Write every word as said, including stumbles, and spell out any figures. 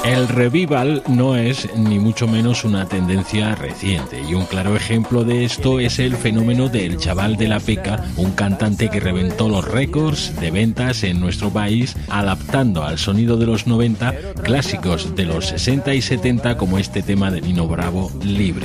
El revival no es ni mucho menos una tendencia reciente, y un claro ejemplo de esto es el fenómeno del Chaval de la Peca, un cantante que reventó los récords de ventas en nuestro país adaptando al sonido de los noventa clásicos de los sesenta y setenta como este tema de Nino Bravo, Libre.